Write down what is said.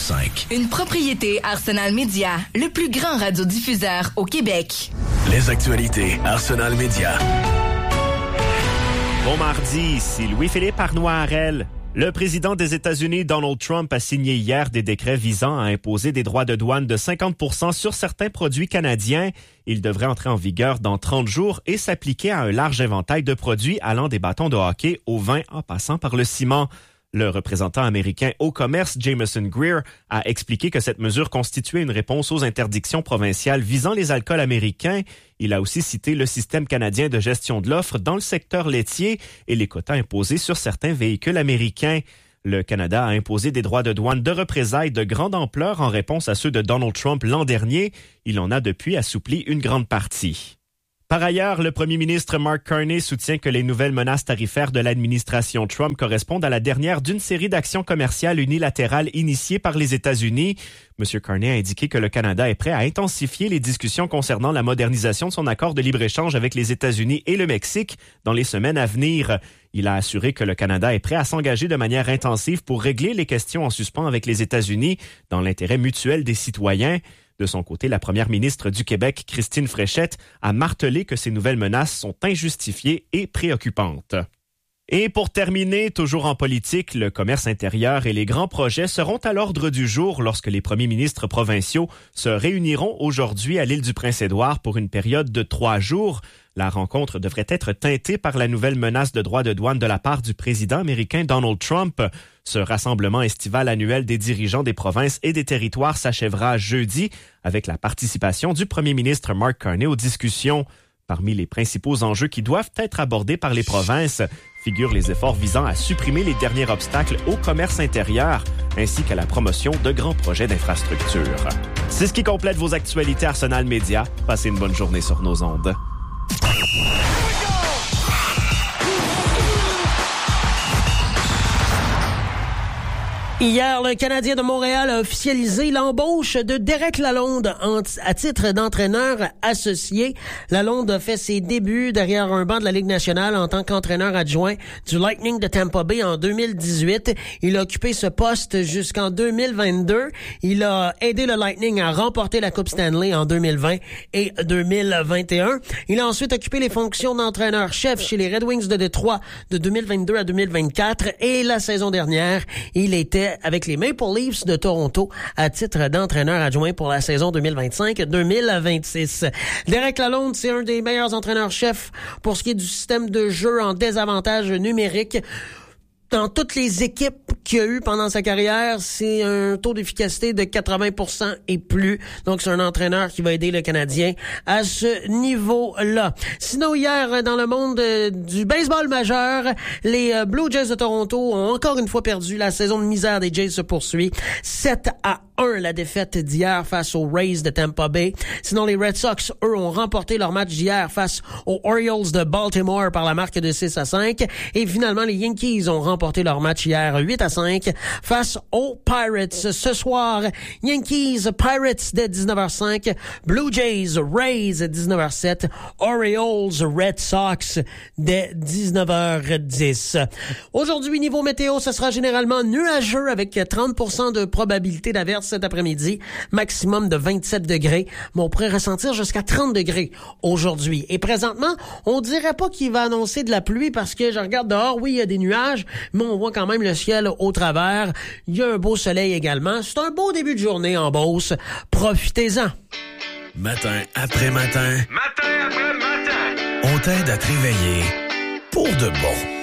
105. Une propriété Arsenal Média, le plus grand radiodiffuseur au Québec. Les actualités Arsenal Média. Bon mardi, ici Louis-Philippe Arnois-Harel. Le président des États-Unis, Donald Trump, a signé hier des décrets visant à imposer des droits de douane de 50% sur certains produits canadiens. Ils devraient entrer en vigueur dans 30 jours et s'appliquer à un large éventail de produits allant des bâtons de hockey au vin en passant par le ciment. Le représentant américain au commerce, Jameson Greer, a expliqué que cette mesure constituait une réponse aux interdictions provinciales visant les alcools américains. Il a aussi cité le système canadien de gestion de l'offre dans le secteur laitier et les quotas imposés sur certains véhicules américains. Le Canada a imposé des droits de douane de représailles de grande ampleur en réponse à ceux de Donald Trump l'an dernier. Il en a depuis assoupli une grande partie. Par ailleurs, le premier ministre Mark Carney soutient que les nouvelles menaces tarifaires de l'administration Trump correspondent à la dernière d'une série d'actions commerciales unilatérales initiées par les États-Unis. M. Carney a indiqué que le Canada est prêt à intensifier les discussions concernant la modernisation de son accord de libre-échange avec les États-Unis et le Mexique dans les semaines à venir. Il a assuré que le Canada est prêt à s'engager de manière intensive pour régler les questions en suspens avec les États-Unis dans l'intérêt mutuel des citoyens. De son côté, la première ministre du Québec, Christine Fréchette, a martelé que ces nouvelles menaces sont injustifiées et préoccupantes. Et pour terminer, toujours en politique, le commerce intérieur et les grands projets seront à l'ordre du jour lorsque les premiers ministres provinciaux se réuniront aujourd'hui à l'île du Prince-Édouard pour une période de 3 jours. La rencontre devrait être teintée par la nouvelle menace de droits de douane de la part du président américain Donald Trump. Ce rassemblement estival annuel des dirigeants des provinces et des territoires s'achèvera jeudi avec la participation du premier ministre Mark Carney aux discussions. Parmi les principaux enjeux qui doivent être abordés par les provinces figurent les efforts visant à supprimer les derniers obstacles au commerce intérieur ainsi qu'à la promotion de grands projets d'infrastructure. C'est ce qui complète vos actualités Arsenal Média. Passez une bonne journée sur nos ondes. Hier, le Canadien de Montréal a officialisé l'embauche de Derek Lalonde à titre d'entraîneur associé. Lalonde a fait ses débuts derrière un banc de la Ligue nationale en tant qu'entraîneur adjoint du Lightning de Tampa Bay en 2018. Il a occupé ce poste jusqu'en 2022. Il a aidé le Lightning à remporter la Coupe Stanley en 2020 et 2021. Il a ensuite occupé les fonctions d'entraîneur-chef chez les Red Wings de Détroit de 2022 à 2024 et la saison dernière, il était avec les Maple Leafs de Toronto à titre d'entraîneur adjoint pour la saison 2025-2026. Derek Lalonde, c'est un des meilleurs entraîneurs-chefs pour ce qui est du système de jeu en désavantage numérique. Dans toutes les équipes qu'il a eues pendant sa carrière, c'est un taux d'efficacité de 80% et plus. Donc, c'est un entraîneur qui va aider le Canadien à ce niveau-là. Sinon, hier, dans le monde du baseball majeur, les Blue Jays de Toronto ont encore une fois perdu. La saison de misère des Jays se poursuit. 7-1, la défaite d'hier face aux Rays de Tampa Bay. Sinon, les Red Sox, eux, ont remporté leur match d'hier face aux Orioles de Baltimore par la marque de 6-5. Et finalement, les Yankees ont remporté leur match hier 8-5 face aux Pirates. Ce soir, Yankees, Pirates dès 19h05, Blue Jays, Rays 19h07, Orioles, Red Sox dès 19h10. Aujourd'hui, niveau météo, ce sera généralement nuageux avec 30% de probabilité d'averse cet après-midi, maximum de 27 degrés, mais on pourrait ressentir jusqu'à 30 degrés aujourd'hui. Et présentement, on dirait pas qu'il va annoncer de la pluie parce que je regarde dehors, oui, il y a des nuages, mais on voit quand même le ciel au travers. Il y a un beau soleil également. C'est un beau début de journée en Beauce. Profitez-en. Matin après matin. Matin après matin. On t'aide à te réveiller pour de bon.